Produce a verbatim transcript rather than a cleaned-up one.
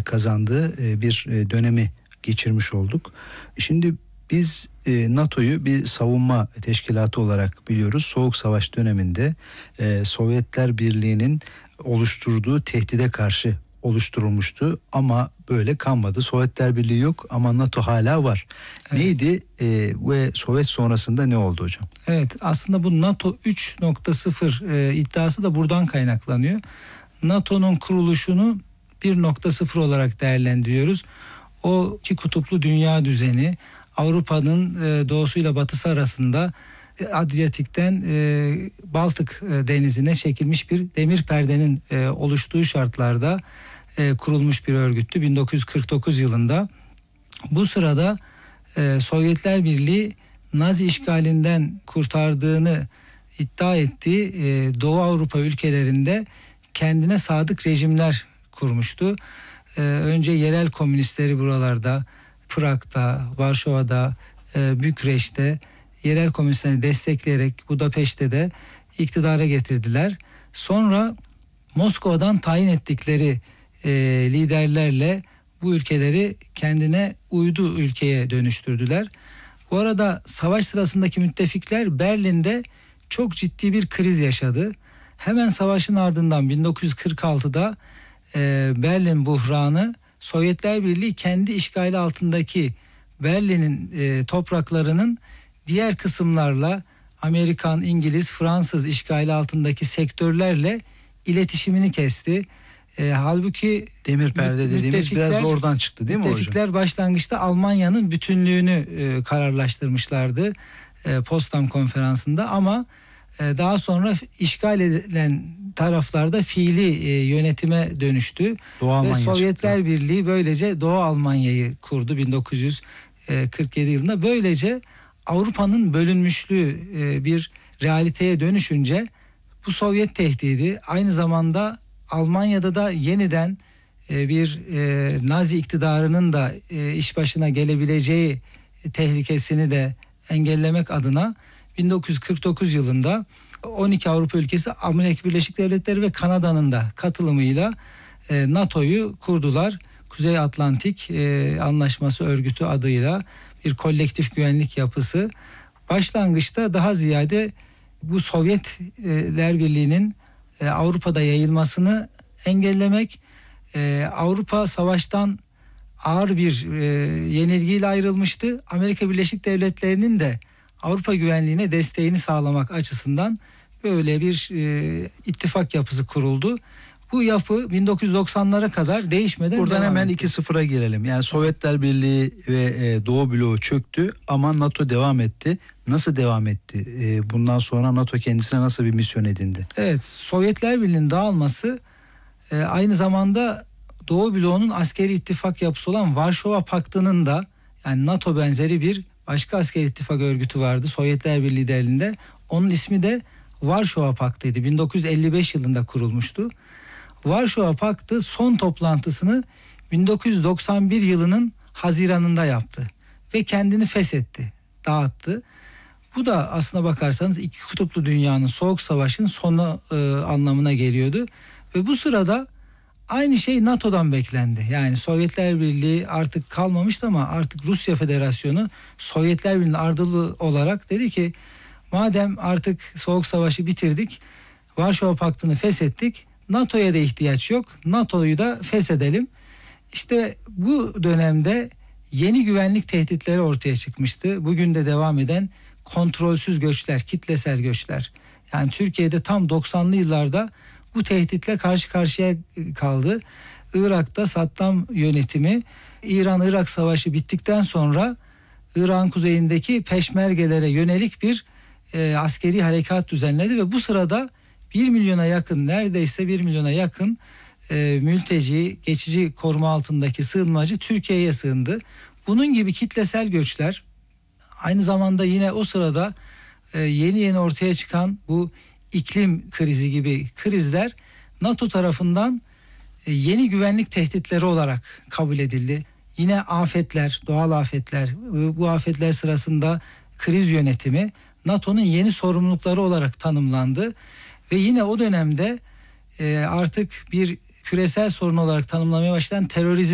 kazandığı bir dönemi geçirmiş olduk. Şimdi biz NATO'yu bir savunma teşkilatı olarak biliyoruz. Soğuk Savaş döneminde Sovyetler Birliği'nin oluşturduğu tehdide karşı oluşturulmuştu ama böyle kalmadı. Sovyetler Birliği yok ama NATO hala var. Evet. Neydi e, ve Sovyet sonrasında ne oldu hocam? Evet, aslında bu NATO üç nokta sıfır e, iddiası da buradan kaynaklanıyor. NATO'nun kuruluşunu bir nokta sıfır olarak değerlendiriyoruz. O iki kutuplu dünya düzeni, Avrupa'nın e, doğusuyla batısı arasında e, Adriyatik'ten e, Baltık e, denizine çekilmiş bir demir perdenin e, oluştuğu şartlarda e, kurulmuş bir örgüttü bin dokuz yüz kırk dokuz yılında. Bu sırada e, Sovyetler Birliği Nazi işgalinden kurtardığını iddia ettiği e, Doğu Avrupa ülkelerinde kendine sadık rejimler kurmuştu. E, önce yerel komünistleri buralarda, Prag'da, Varşova'da, e, Bükreş'te yerel komünistleri destekleyerek Budapeşte de iktidara getirdiler. Sonra Moskova'dan tayin ettikleri e, liderlerle bu ülkeleri kendine uydu ülkeye dönüştürdüler. Bu arada savaş sırasındaki müttefikler Berlin'de çok ciddi bir kriz yaşadı. Hemen savaşın ardından bin dokuz yüz kırk altıda e, Berlin buhranı, Sovyetler Birliği kendi işgali altındaki Berlin'in e, topraklarının diğer kısımlarla Amerikan, İngiliz, Fransız işgali altındaki sektörlerle iletişimini kesti. E, halbuki demir perde dediğimiz biraz da oradan çıktı değil mi hocam? Müttefikler başlangıçta Almanya'nın bütünlüğünü e, kararlaştırmışlardı e, Potsdam konferansında ama e, daha sonra işgal edilen taraflarda fiili e, yönetime dönüştü. Doğu ve Sovyetler çıktı. Birliği böylece Doğu Almanya'yı kurdu bin dokuz yüz kırk yedi yılında. Böylece Avrupa'nın bölünmüşlüğü e, bir realiteye dönüşünce bu Sovyet tehdidi aynı zamanda Almanya'da da yeniden e, bir e, Nazi iktidarının da e, iş başına gelebileceği tehlikesini de engellemek adına bin dokuz yüz kırk dokuz yılında on iki Avrupa ülkesi, Amerika Birleşik Devletleri ve Kanada'nın da katılımıyla e, NATO'yu kurdular. Kuzey Atlantik e, Anlaşması Örgütü adıyla bir kolektif güvenlik yapısı. Başlangıçta daha ziyade bu Sovyetler Birliği'nin e, Avrupa'da yayılmasını engellemek, e, Avrupa savaştan ağır bir e, yenilgiyle ayrılmıştı. Amerika Birleşik Devletleri'nin de Avrupa güvenliğine desteğini sağlamak açısından böyle bir e, ittifak yapısı kuruldu. Bu yapı bin dokuz yüz doksanlara kadar değişmeden buradan devam hemen etti. iki sıfıra girelim. Yani Sovyetler Birliği ve e, Doğu bloğu çöktü ama NATO devam etti. Nasıl devam etti? E, bundan sonra NATO kendisine nasıl bir misyon edindi? Evet, Sovyetler Birliği'nin dağılması e, aynı zamanda Doğu bloğunun askeri ittifak yapısı olan Varşova Paktı'nın da, yani NATO benzeri bir başka askeri ittifak örgütü vardı Sovyetler Birliği liderliğinde. Onun ismi de Varşova Paktı'ydı. bin dokuz yüz elli beş yılında kurulmuştu. Varşova Paktı son toplantısını bin dokuz yüz doksan bir yılının Haziran'ında yaptı ve kendini feshetti, dağıttı. Bu da aslına bakarsanız iki kutuplu dünyanın, Soğuk Savaş'ın sonu e, anlamına geliyordu. Ve bu sırada aynı şey NATO'dan beklendi. Yani Sovyetler Birliği artık kalmamıştı ama artık Rusya Federasyonu Sovyetler Birliği'nin ardılı olarak dedi ki madem artık Soğuk Savaş'ı bitirdik, Varşova Paktı'nı feshettik, NATO'ya da ihtiyaç yok, NATO'yu da feshedelim. İşte bu dönemde yeni güvenlik tehditleri ortaya çıkmıştı. Bugün de devam eden kontrolsüz göçler, kitlesel göçler. Yani Türkiye'de tam doksanlı yıllarda bu tehditle karşı karşıya kaldı. Irak'ta Saddam yönetimi İran-Irak Savaşı bittikten sonra Irak'ın kuzeyindeki peşmergelere yönelik bir e, askeri harekat düzenledi ve bu sırada bir milyona yakın, neredeyse bir milyona yakın e, mülteci, geçici koruma altındaki sığınmacı Türkiye'ye sığındı. Bunun gibi kitlesel göçler, aynı zamanda yine o sırada e, yeni yeni ortaya çıkan bu iklim krizi gibi krizler NATO tarafından e, yeni güvenlik tehditleri olarak kabul edildi. Yine afetler, doğal afetler, bu afetler sırasında kriz yönetimi NATO'nun yeni sorumlulukları olarak tanımlandı. Ve yine o dönemde e, artık bir küresel sorun olarak tanımlamaya başlayan terörizm